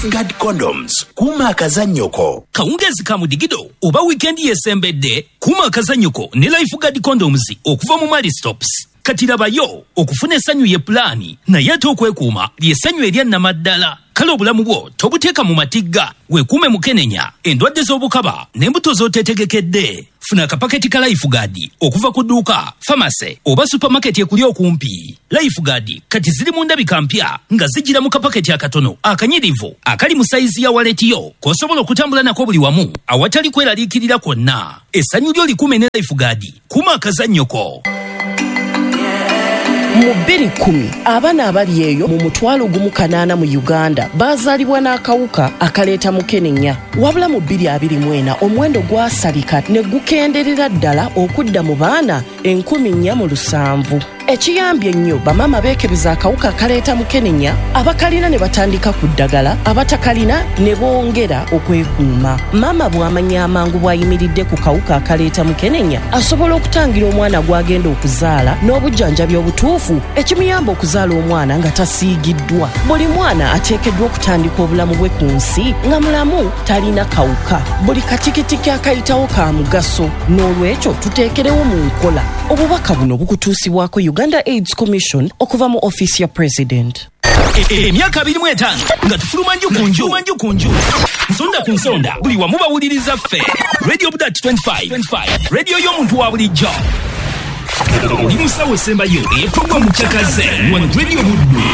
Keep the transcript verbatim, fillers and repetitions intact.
Guard condoms kuma akazanyoko. Kawungezi ka mudigido oba weekend yesembedde kuma akazanyoko ne Life Guard condoms okuva mu Mali Stops. Katirabayo okufuna essanyu ye plani naye ate okwekuuma lyessanyu erya namaddala. Kale obulamu bwo tobuteeka mu matigga weekuume mu Kenenya endwadde z'obukaba n'embuto z'oteetegekedde. Funa akapaketi ka Life Guard okuva ku dduuka, pharmacy oba supermarket ekuli okumpi. Life Guard kati ziri mu ndabika mpya nga zijjira mu kapaketi akatono akanyirivu akali mu sayizi ya waletiyo k'osobola okutambula nako buli wamu awatali kweraliikirira kwonna. Essanyu lyo likuume ne Life Guard kuma akazannyoko. Mu bbiri kkumi abaana abali eyo mu mutwalo gumu kanaana mu Uganda baazaalibwa n'akawuka akaleeta mu Kenenya. Wabula mu bbiri abiri mu ena omuwendo gwasalika ne gukenderera ddala okudda mu baana enkumi nnya mu lusanvu. Ekiyambye ennyo bamama beekebeza akawuka akaleeta mu Kenenya, abakalina ne batandika ku ddagala, abatakalina ne bongera okwekuuma. Mama bw'amanya amangu bw'ayimiridde ku kawuka akaleeta mu Kenenya asobola okutangira omwana gw'agenda okuzaala n'obujjanjabi obutuufu ekimuyamba okuzaala omwana nga tasiigiddwa. Buli mwana ateekeddwa okutandika obulamu bwe ku nsi nga mulamu talina kawuka. Buli katikitiki akayitawo ka mugaso, n'olwekyo tuteekerewo mu nkola. Obubaka buno bukutuusibwako Uganda AIDS Commission okuva mu office ya President. Emyaka abiri mu etaano nga tufuluma nju ku nju manju ku nju nsonda ku nsonda buli wamu bawuliriza ffe. Radio Budat twenty-five radio y'omuntu wa bulijjo. Oli musawo esembayo eyekolwa mu kyakaze wano Radio Budu.